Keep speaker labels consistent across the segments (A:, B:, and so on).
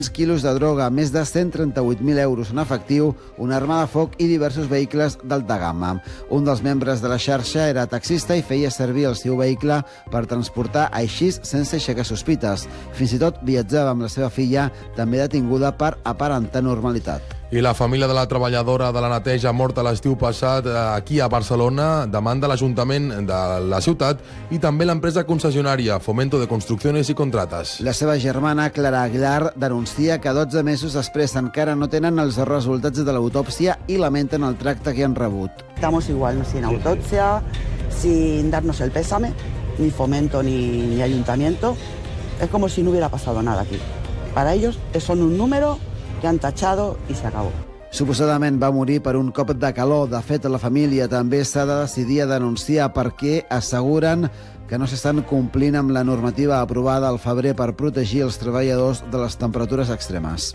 A: quilos de droga, més de 138.000 euros en efectiu, una arma de foc i diversos vehicles d'alta gamma. Un dels membres de la xarxa era taxista i feia servir el seu vehicle per transportar així sense aixecar sospites. Fins i tot viatjava amb la seva filla, també detinguda per aparentar normalitat.
B: I la família de la treballadora de la neteja morta l'estiu passat aquí a Barcelona demanda l'Ajuntament de la ciutat i també l'empresa concessionària Fomento de Construcciones y Contratas.
A: La seva germana, Clara Aguilar, denuncia que 12 mesos després encara no tenen els resultats de l'autòpsia i lamenten el tracte que han rebut.
C: Estamos igual, sin autopsia, sin darnos el pésame, ni Fomento ni Ayuntamiento. Es como si no hubiera pasado nada aquí. Para ellos son un número que han tachado i se acabó.
A: Suposadament va morir per un cop de calor. De fet, la família també s'ha de decidir a denunciar perquè asseguren que no s'estan complint amb la normativa aprovada al febrer per protegir els treballadors de les temperatures extremes.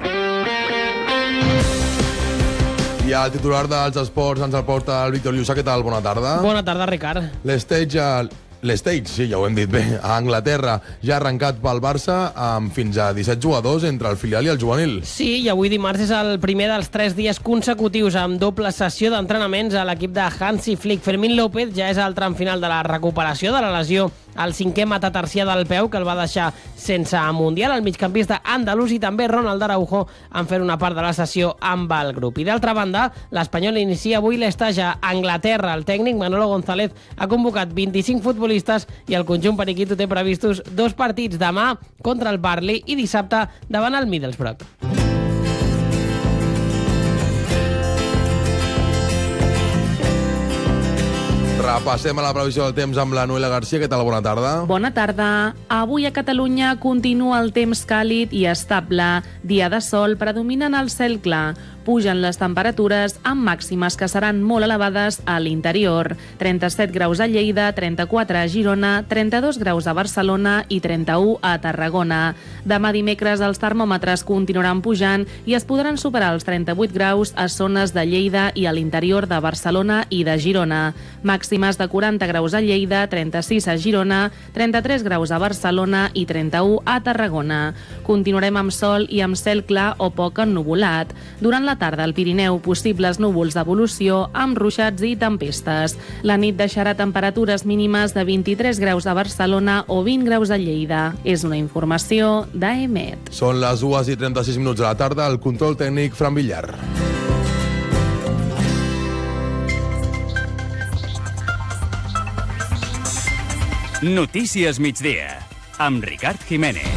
B: I el titular dels esports ens el porta el Víctor Lluçà. Què tal? Bona tarda.
D: Bona tarda, Ricard.
B: L'Stage, sí, ja ho hem dit bé, a Anglaterra ja ha arrencat pel Barça amb fins a 17 jugadors entre el filial i el juvenil.
D: Sí, i avui dimarts és el primer dels 3 dies consecutius amb doble sessió d'entrenaments a l'equip de Hansi Flick. Fermín López ja és al tram final de la recuperació de la lesió al 5è metatarsià del peu, que el va deixar sense mundial. El migcampista andalús i també Ronald Araujo han fet una part de la sessió amb el grup. I d'altra banda, l'Espanyol inicia avui l'estage a Anglaterra. El tècnic Manolo González ha convocat 25 futbolistes i el conjunt periquito té previstos 2 partits demà contra el Burnley i dissabte davant el Middlesbrough.
B: Repassem a la previsió del temps amb la Noela Garcia. Què tal? Bona tarda.
E: Bona tarda. Avui a Catalunya continua el temps càlid i estable. Dia de sol predominant el cel clar. Pugen les temperatures amb màximes que seran molt elevades a l'interior. 37 graus a Lleida, 34 a Girona, 32 graus a Barcelona i 31 a Tarragona. Demà dimecres els termòmetres continuaran pujant i es podran superar els 38 graus a zones de Lleida i a l'interior de Barcelona i de Girona. Màximes de 40 graus a Lleida, 36 a Girona, 33 graus a Barcelona i 31 a Tarragona. Continuarem amb sol i amb cel clar o poc ennuvolat. Durant la tarda al Pirineu, possibles núvols d'evolució amb ruixats i tempestes. La nit deixarà temperatures mínimes de 23 graus a Barcelona o 20 graus a Lleida. És una informació d'AEMET.
B: Són les 2:36 de la tarda. El control tècnic, Fran Villar.
F: Notícies migdia, amb Ricard Jiménez.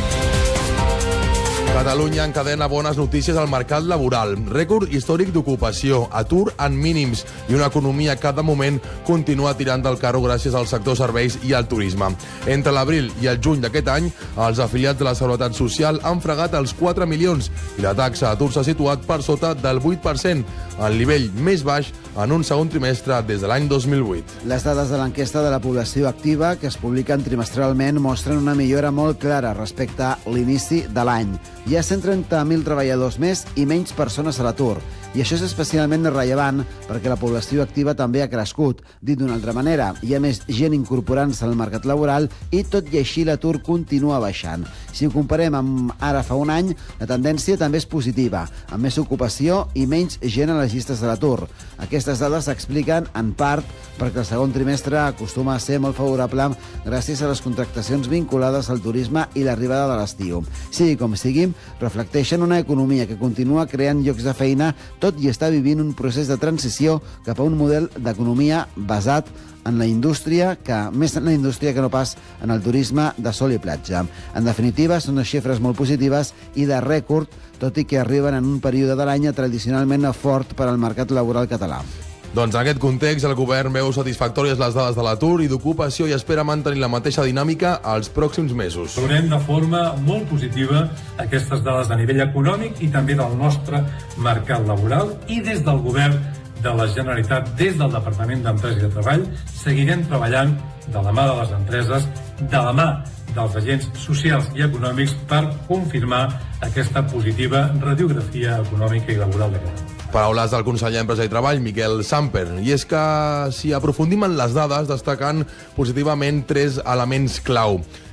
B: Catalunya encadena bones notícies al mercat laboral. Rècord històric d'ocupació, atur en mínims i una economia que de moment continua tirant del carro gràcies al sector serveis i al turisme. Entre l'abril i el juny d'aquest any, els afiliats de la Seguretat Social han fregat els 4 milions i la taxa d'atur s'ha situat per sota del 8%, el nivell més baix en un segon trimestre des de l'any 2008.
A: Les dades de l'enquesta de la població activa, que es publiquen trimestralment, mostren una millora molt clara respecte a l'inici de l'any. Hi ha 130.000 treballadors més i menys persones a l'atur. I això és especialment rellevant perquè la població activa també ha crescut. Dit d'una altra manera, hi ha més gent incorporant-se al mercat laboral i tot i així l'atur continua baixant. Si ho comparem amb ara fa un any, la tendència també és positiva, amb més ocupació i menys gent a les llistes de l'atur. Aquestes dades s'expliquen en part perquè el segon trimestre acostuma a ser molt favorable gràcies a les contractacions vinculades al turisme i l'arribada de l'estiu. Sigui com sigui, reflecteixen una economia que continua creant llocs de feina tot i està vivint un procés de transició cap a un model d'economia basat en la indústria, més en la indústria que no pas en el turisme de sol i platja. En definitiva, són unes xifres molt positives i de rècord, tot i que arriben en un període de l'any tradicionalment fort per al mercat laboral català.
B: Doncs en aquest context, el govern veu satisfactòries les dades de l'atur i d'ocupació i espera mantenir la mateixa dinàmica als pròxims mesos.
G: Veurem de forma molt positiva aquestes dades a nivell econòmic i també del nostre mercat laboral, i des del govern de la Generalitat, des del Departament d'Empresa i de Treball, seguirem treballant de la mà de les empreses, de la mà dels agents socials i econòmics per confirmar aquesta positiva radiografia econòmica i laboral de Catalunya.
B: Paraules del conseller d'Empresa i Treball, Miquel Samper. I és que si aprofundim en les dades, destaquen positivament 3 elements clau.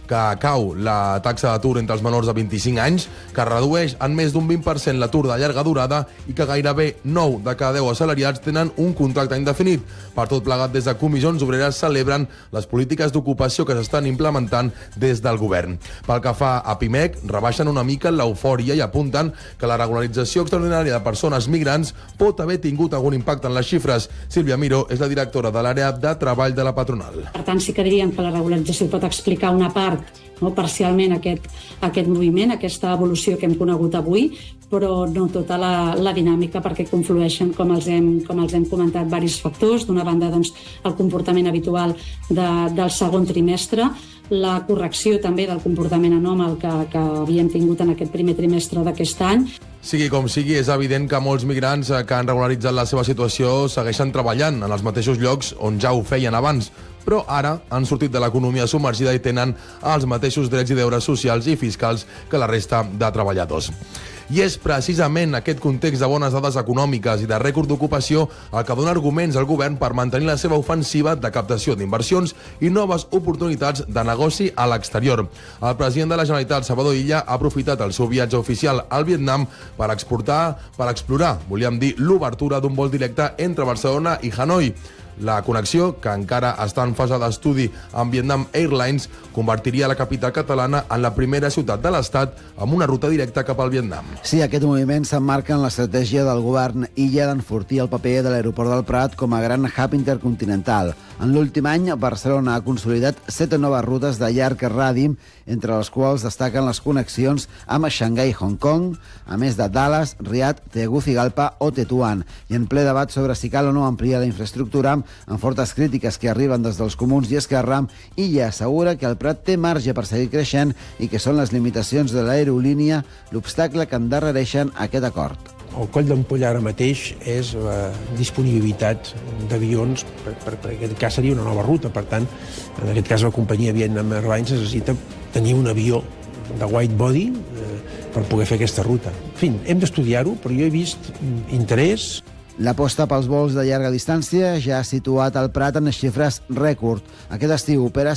B: que cau la taxa d'atur entre els menors de 25 anys, que redueix en més d'un 20% l'atur de llarga durada i que gairebé 9 de cada 10 assalariats tenen un contracte indefinit. Per tot plegat, des de Comissions Obreres celebren les polítiques d'ocupació que s'estan implementant des del govern. Pel que fa a PIMEC, rebaixen una mica l'eufòria i apunten que la regularització extraordinària de persones migrants pot haver tingut algun impacte en les xifres. Sílvia Miró és la directora de l'àrea de treball de la patronal.
H: Per tant, sí que diríem que la regularització pot explicar una part, parcialment, aquest moviment, aquesta evolució que hem conegut avui, però no tota la dinàmica, perquè conflueixen, com els hem comentat, diversos factors. D'una banda, doncs, el comportament habitual del segon trimestre, la correcció també del comportament anòmal que havíem tingut en aquest primer trimestre d'aquest any.
B: Sigui com sigui, és evident que molts migrants que han regularitzat la seva situació segueixen treballant en els mateixos llocs on ja ho feien abans, però ara han sortit de l'economia submergida i tenen els mateixos drets i deures socials i fiscals que la resta de treballadors. I és precisament aquest context de bones dades econòmiques i de rècord d'ocupació el que dona arguments al govern per mantenir la seva ofensiva de captació d'inversions i noves oportunitats de negoci a l'exterior. El president de la Generalitat, Salvador Illa, ha aprofitat el seu viatge oficial al Vietnam per explorar, volíem dir, l'obertura d'un vol directe entre Barcelona i Hanoi. La connexió, que encara està en fase d'estudi amb Vietnam Airlines, convertiria la capital catalana en la primera ciutat de l'Estat amb una ruta directa cap al Vietnam.
A: Sí, aquest moviment s'emmarca en l'estratègia del govern Illa d'enfortir el paper de l'aeroport del Prat com a gran hub intercontinental. En l'últim any, Barcelona ha consolidat 7 noves rutes de llarg radi, entre les quals destaquen les connexions amb Xangai, Hong Kong, a més de Dallas, Riad, Tegucigalpa o Tetuan. I en ple debat sobre si cal o no ampliar la infraestructura, amb fortes crítiques que arriben des dels Comuns i Esquerra, Illa assegura que el Prat té marge per seguir creixent i que són les limitacions de l'aerolínia l'obstacle que endarrereixen aquest acord.
I: El coll d'ampolla ara mateix és la disponibilitat d'avions, per aquest cas seria una nova ruta, per tant, en aquest cas la companyia Vietnam Airlines necessita tenir un avió de white body per poder fer aquesta ruta. En fi, hem d'estudiar-ho, però jo he vist interès.
A: L'aposta pels vols de llarga distància ja ha situat el Prat en xifres rècord. Aquest estiu opera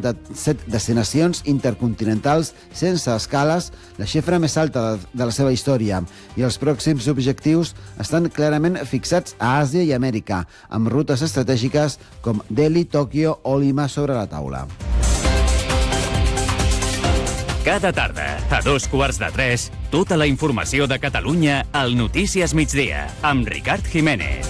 A: 57 destinacions intercontinentals sense escales, la xifra més alta de la seva història. I els pròxims objectius estan clarament fixats a Àsia i Amèrica, amb rutes estratègiques com Delhi, Tòquio o Lima sobre la taula.
F: Cada tarda, a 2:15, tota la informació de Catalunya al Notícies Migdia, amb Ricard Jiménez.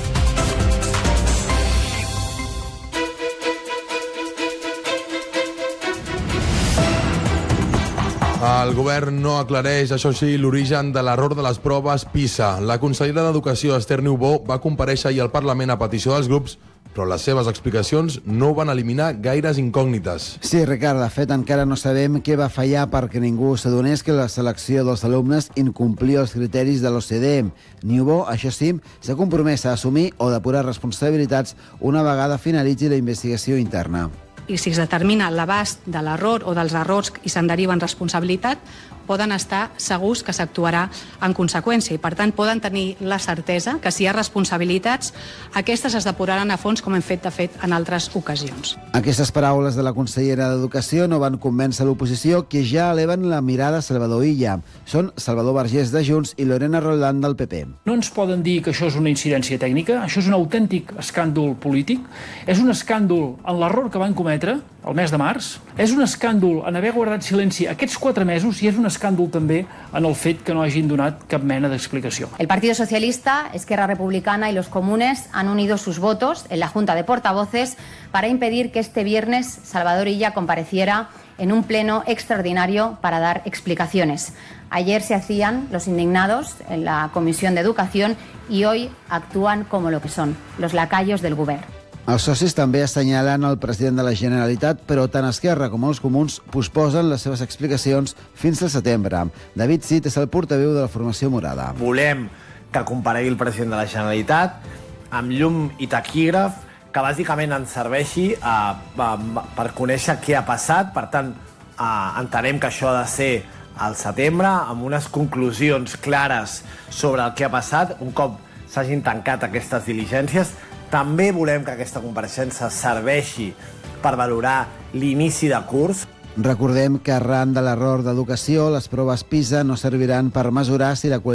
B: El govern no aclareix, això sí, l'origen de l'error de les proves PISA. La consellera d'Educació, Esther Niubó, va comparèixer ahir al Parlament a petició dels grups, però les seves explicacions no van eliminar gaires incògnites.
A: Sí, Ricard, de fet, encara no sabem què va fallar perquè ningú s'adonés que la selecció dels alumnes incomplia els criteris de l'OCDE. Niubó, això sí, s'ha compromès a assumir o depurar responsabilitats una vegada finalitzi la investigació interna.
H: I si es determina l'abast de l'error o dels errors i se'n deriven responsabilitat, poden estar segurs que s'actuarà en conseqüència i, per tant, poden tenir la certesa que si hi ha responsabilitats, aquestes es depuraran a fons, com hem fet, de fet, en altres ocasions.
A: Aquestes paraules de la consellera d'Educació no van convèncer l'oposició, que ja eleven la mirada a Salvador Illa. Són Salvador Vergés de Junts i Lorena Roldán del PP.
J: No ens poden dir que això és una incidència tècnica, això és un autèntic escàndol polític, és un escàndol en l'error que van cometre el mes de març, és un escàndol en haver guardat silenci aquests 4 mesos i és un escàndol també en el fet que no hagin donat cap mena d'explicació.
K: El Partido Socialista, Esquerra Republicana y los comunes han unido sus votos en la Junta de Portavoces para impedir que este viernes Salvador Illa compareciera en un pleno extraordinario para dar explicaciones. Ayer se hacían los indignados en la Comisión de Educación y hoy actúan como lo que son, los lacayos del govern.
A: Els socis també assenyalen el president de la Generalitat, però tant Esquerra com els comuns posposen les seves explicacions fins al setembre. David Cid és el portaveu de la formació morada.
L: Volem que comparegui el president de la Generalitat amb llum i taquígraf, que bàsicament ens serveixi per conèixer què ha passat. Per tant, entenem que això ha de ser al setembre, amb unes conclusions clares sobre el que ha passat, un cop s'hagin tancat aquestes diligències. També volem que aquesta compareixença serveixi per valorar l'inici de curs.
A: Recordem que arran de l'error d'educació, les proves PISA no serviran per mesurar si la qualitat